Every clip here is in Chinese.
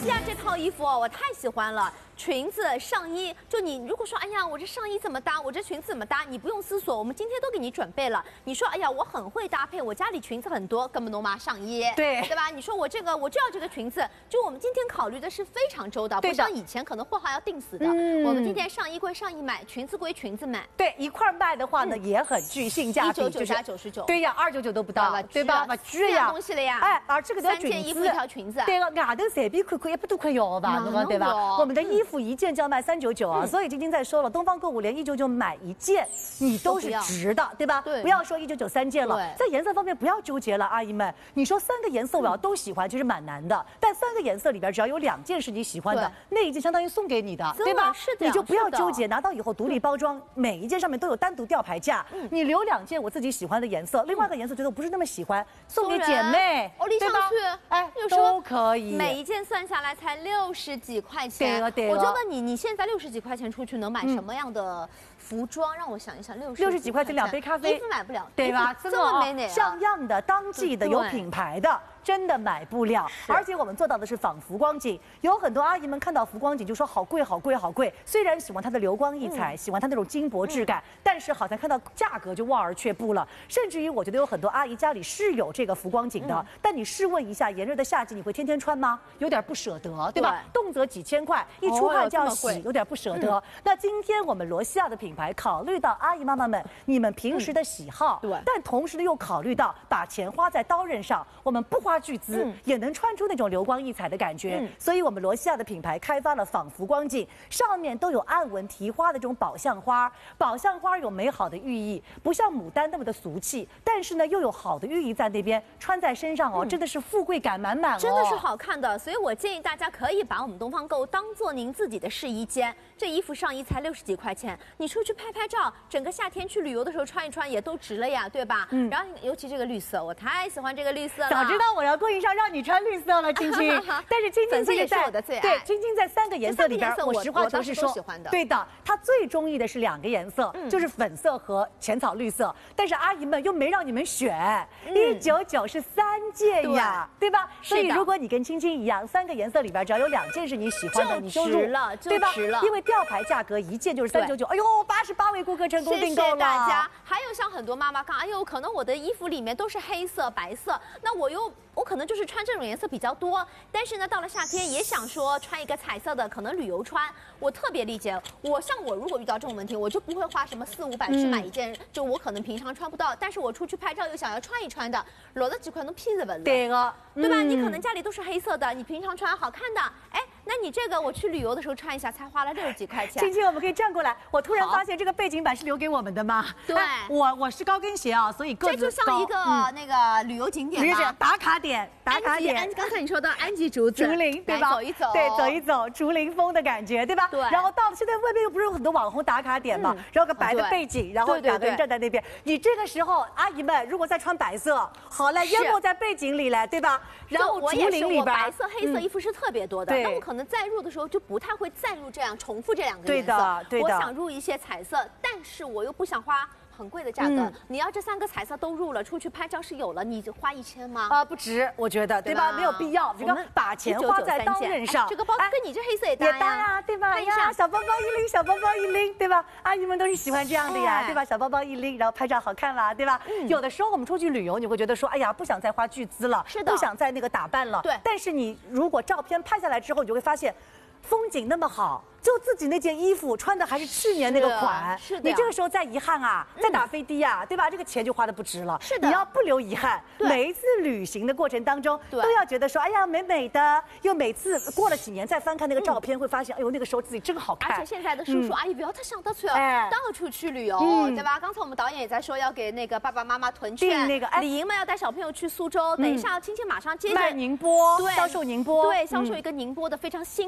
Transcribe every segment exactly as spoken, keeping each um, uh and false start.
西亚这套衣服哦，我太喜欢了。裙子、上衣，就你如果说，哎呀，我这上衣怎么搭，我这裙子怎么搭，你不用思索，我们今天都给你准备了。你说，哎呀，我很会搭配，我家里裙子很多，根本都买上衣， 对对吧？你说我这个我就要这个裙子，就我们今天考虑的是非常周到，不像以前可能货号要定死的。嗯、我们今天上衣归上衣买，裙子归裙子买。 对，一块卖的话呢、嗯、也很具性价比， 一九九加九十九。 对呀，二九九都不到了，对吧？不贵呀，东西了呀。 哎，而这个三件衣服一条裙子。 对了，外头随便看看一百多块要吧，那么对吧？我们的衣服一件就要卖三九九啊，嗯、所以晶晶在说了，东方购物连一九九买一件，你都是值的，对吧？ 对， 不要说一九九三件了，在颜色方面不要纠结了，阿姨们，你说三个颜色我要都喜欢，其实蛮难的。但三个颜色里边只要有两件是你喜欢的，那一件相当于送给你的，对吧？ 是的， 你就不要纠结，拿到以后独立包装，每一件上面都有单独吊牌价，嗯、你留两件我自己喜欢的颜色，另外一个颜色觉得我不是那么喜欢，送给姐妹， 哦，立上去， 哎，都可以。 每一件算下来才六十几块钱， 对了对了。 我就问你，你现在六十几块钱出去能买什么样的服装？让我想一想，六十六十几块钱两杯咖啡， 衣服买不了， 对吧？ 这么美哪？ 像样的、当季的、有品牌的。真的买不了，而且我们做到的是仿浮光景。有很多阿姨们看到浮光景就说好贵好贵好贵，虽然喜欢它的流光溢彩，嗯、喜欢它那种金箔质感，嗯、但是好像看到价格就望而却步了。甚至于我觉得有很多阿姨家里是有这个浮光景的，嗯、但你试问一下，炎热的夏季你会天天穿吗？有点不舍得，对吧？对动辄几千块，一出汗就要洗，哦、有点不舍得。嗯、那今天我们罗西亚的品牌考虑到阿姨妈妈们你们平时的喜好，嗯、对，但同时呢又考虑到把钱花在刀刃上，我们不花巨资。嗯也能穿出那种流光溢彩的感觉，嗯、所以我们罗西亚的品牌开发了仿浮光镜，上面都有暗纹提花的这种宝相花。宝相花有美好的寓意，不像牡丹那么的俗气，但是呢又有好的寓意在那边，穿在身上哦，嗯、真的是富贵感满满哦， 真的是好看的。所以我建议大家可以把我们东方购当做您自己的试衣间。这衣服上衣才六十几块钱，你出去拍拍照，整个夏天去旅游的时候穿一穿也都值了呀，对吧？嗯。然后尤其这个绿色，我太喜欢这个绿色了。 早知道我要供应商让你穿绿色了，晶晶。但是晶晶也是我的最爱。 对，晶晶在三个颜色里边，我实话实说，对的，她最中意的是两个颜色，嗯、就是粉色和浅草绿色。但是阿姨们又没让你们选，一九九是三件呀，对, 对吧？所以如果你跟青青一样，三个颜色里边只要有两件是你喜欢的，你就值了， 对吧？ 值了， 因为吊牌价格一件就是三九九，哎呦，八十八位顾客成功订购了。 谢谢大家。还有像很多妈妈讲，哎呦，可能我的衣服里面都是黑色、白色，那我又。我可能就是穿这种颜色比较多，但是呢，到了夏天也想说穿一个彩色的，可能旅游穿。我特别理解，我像我如果遇到这种问题，我就不会花什么四五百去买一件，嗯、就我可能平常穿不到，但是我出去拍照又想要穿一穿的，落了几块能披日本了。 对个， 对吧？嗯、你可能家里都是黑色的，你平常穿好看的，哎，那你这个我去旅游的时候穿一下，才花了六十几块钱。 青青，我们可以站过来。我突然发现这个背景板是留给我们的吗？ 对， 我我是高跟鞋啊，所以个子高。这就像一个、嗯、那个旅游景点吧， 旅游点打卡点，打卡点。 安刚才你说到安吉竹子竹林，对吧？ 走一走， 对，走一走，竹林风的感觉，对吧？ 对。 然后到现在外面又不是有很多网红打卡点嘛，嗯、然后个白的背景，然后两个人站在那边。你这个时候，阿姨们如果再穿白色，好了，淹没在背景里了，对吧？然后竹林里边， 白色、黑色衣服是特别多的， 嗯、 那我可能再入的时候就不太会再入这样重复这两个颜色。 对的，对的。 我想入一些彩色，但是我又不想花。很贵的价格，嗯、你要这三个彩色都入了，出去拍照是有了，你就花一千吗？ 啊、呃，不值，我觉得，对吧？没有必要。这个把钱花在刀刃上， 哎、这个包跟你这黑色也搭呀，也搭呀，对吧？呀，小包包一拎，小包包一拎，对吧？阿姨们都是喜欢这样的呀，哎、对吧？小包包一拎，然后拍照好看啦，对吧？嗯、有的时候我们出去旅游，你会觉得说，哎呀，不想再花巨资了， 是的， 不想再那个打扮了。 对。 但是你如果照片拍下来之后，你就会发现，风景那么好。就自己那件衣服穿的还是去年那个款， 是的。 你这个时候再遗憾啊，再打飞的呀，对吧？这个钱就花的不值了。 是的。 你要不留遗憾，每一次旅行的过程当中，都要觉得说，哎呀，美美的。又每次过了几年再翻看那个照片，会发现，哎呦，那个时候自己真好看。 而且现在的叔叔阿姨不要太想得出，到处去旅游，对吧？刚才我们导演也在说要给那个爸爸妈妈囤券， 那个李莹们要带小朋友去苏州，等一下青青马上接着卖宁波， 对， 销售宁波， 对，销售一个宁波的非常新的一个酒店。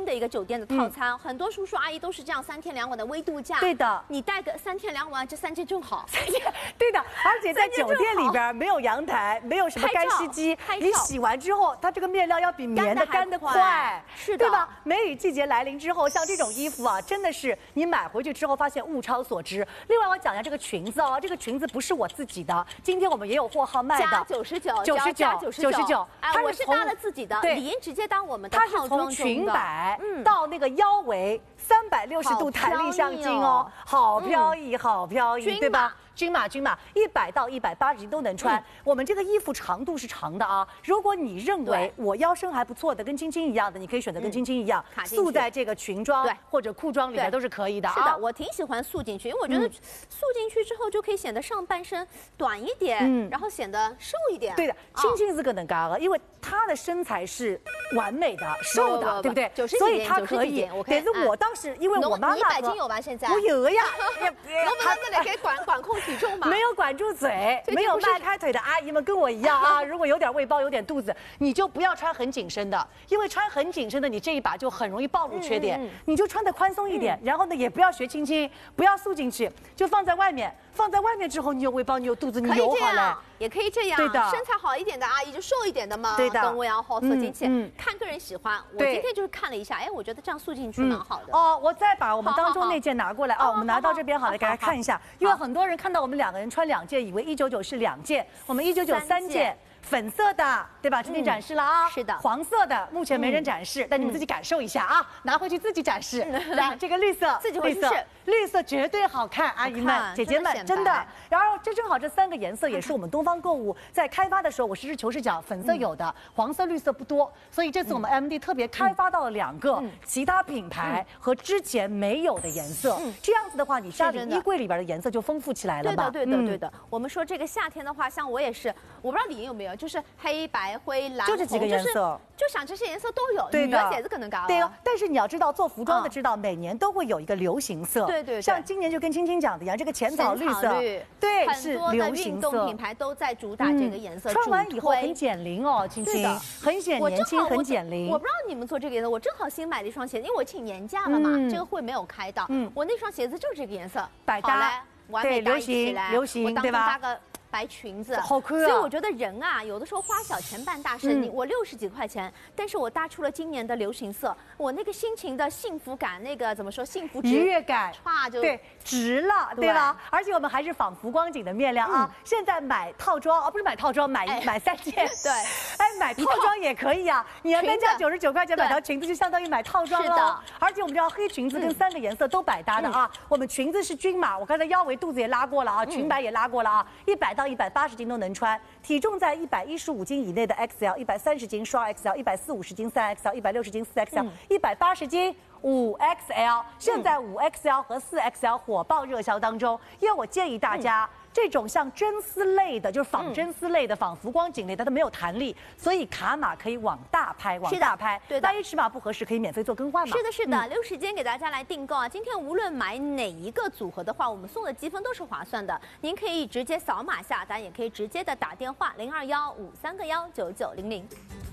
店的套餐，嗯、很多叔叔阿姨都是这样三天两晚的微度假。 对的， 你带个三天两晚，这三件正好。 三件，对的，而且在酒店里边没有阳台，没有什么干湿机，你洗完之后，它这个面料要比棉的干得快， 是的， 对吧？梅雨季节来临之后，像这种衣服啊，真的是你买回去之后发现物超所值。另外，我讲一下这个裙子哦，这个裙子不是我自己的，今天我们也有货号卖的， 加九十九， 九十九，九十九， 哎，我是搭了自己的，理应直接当我们的套装中的。它是从裙摆到那个腰围三百六十度弹力向进哦，好飘逸，好飘逸，对吧？均码均码，一百到一百八十斤都能穿。嗯、我们这个衣服长度是长的啊。如果你认为我腰身还不错的，跟青青一样的，你可以选择跟青青一样，嗯、束在这个裙装或者裤装里面都是可以的啊。 是的，我挺喜欢束进去，因为我觉得束进去之后就可以显得上半身短一点，嗯、然后显得瘦一点。 对的，青青是个能嘎了，因为她的身材是完美的、瘦的，对不对？所以她可以。可是我当时因为我妈妈， 你一百斤有吧？现在我有呀。 能不能这里可以管管控体重吗？ 没有管住嘴，没有迈开腿的阿姨们跟我一样啊。如果有点胃包、有点肚子，你就不要穿很紧身的，因为穿很紧身的，你这一把就很容易暴露缺点。嗯嗯、你就穿得宽松一点，嗯、然后呢，也不要学青青，不要束进去，就放在外面。放在外面之后，你有胃包，你有肚子，你有好了， 也可以这样。 对的， 身材好一点的阿姨就瘦一点的嘛。 对的， 跟我要好缩进去，嗯、看个人喜欢。我今天就是看了一下，哎，我觉得这样束进去蛮好的。 嗯、哦，我再把我们当中那件拿过来啊，我们拿到这边好了，给大家看一下。因为很多人看到我们两个人穿两件，以为一九九是两件，我们一九九三件。粉色的，对吧？今天展示了啊。 是的。 黄色的目前没人展示，但你们自己感受一下啊，拿回去自己展示。来，这个绿色， 自己回去试。 绿色绝对好看，阿姨们、姐姐们，真的。然后这正好这三个颜色也是我们东方购物在开发的时候，我实事求是讲，粉色有的，黄色、绿色不多，所以这次我们 M D 特别开发到了两个其他品牌和之前没有的颜色。这样子的话，你家里衣柜里边的颜色就丰富起来了吧？ 对的，对的，对的。我们说这个夏天的话，像我也是，我不知道李莹有没有。就是黑白灰蓝， 就这几个颜色， 就想这些颜色都有。 对的， 姐子可能搞。 对哦，但是你要知道，做服装的知道，每年都会有一个流行色。 对对。 像今年就跟青青讲的一样，这个浅草绿色，对，是流行色。 很多的运动品牌都在主打这个颜色。 穿完以后很减龄哦，青青，很显年轻，很减龄。 我不知道你们做这个颜色，我正好新买了一双鞋，因为我请年假了嘛，这个会没有开到。嗯。我那双鞋子就是这个颜色， 百搭， 对， 流行，流行，对吧？ 白裙子， 好可爱。 所以我觉得人啊，有的时候花小钱办大事。你我六十几块钱，但是我搭出了今年的流行色，我那个心情的幸福感，那个怎么说，幸福愉悦感， 唰就对值了，对吧？而且我们还是仿浮光景的面料啊。现在买套装，哦，不是买套装，买买三件。 对， 哎，买套装也可以啊。你要单价九十九块钱买条裙子，就相当于买套装了。而且我们知道黑裙子跟三个颜色都百搭的啊。我们裙子是均码，我刚才腰围、肚子也拉过了啊，裙摆也拉过了啊，一百到一百八十斤都能穿，体重在一百一十五斤以内的 X L， 一百三十斤双 X L， 一百四五十斤三 X L， 一百六十斤四 X L， 一百八十斤五 X L。现在五 X L 和四 X L 火爆热销当中，因为我建议大家。这种像真丝类的，就是仿真丝类的、仿浮光景类的，它没有弹力，所以卡码可以往大拍，往大拍。 对的， 万一尺码不合适，可以免费做更换嘛。 是的，是的。留时间给大家来订购啊！今天无论买哪一个组合的话，我们送的积分都是划算的。您可以直接扫码下单，也可以直接的打电话零二幺五三个幺九九零零。